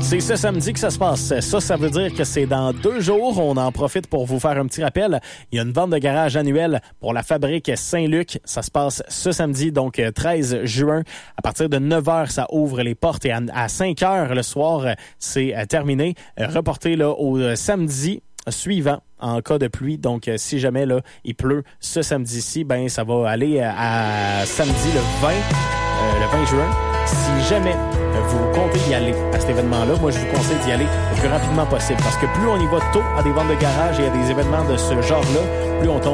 C'est ce samedi que ça se passe. Ça veut dire que c'est dans 2 jours. On en profite pour vous faire un petit rappel. Il y a une vente de garage annuelle pour la fabrique Saint-Luc. Ça se passe ce samedi, donc 13 juin. À partir de 9h, ça ouvre les portes et à 5h le soir, c'est terminé. Reporté là, au samedi suivant en cas de pluie. Donc, si jamais là, il pleut ce samedi-ci, ben ça va aller à samedi le 20 juin. Si jamais vous comptez y aller à cet événement-là, moi, je vous conseille d'y aller le plus rapidement possible parce que plus on y va tôt à des ventes de garage et à des événements de ce genre-là, plus on tombe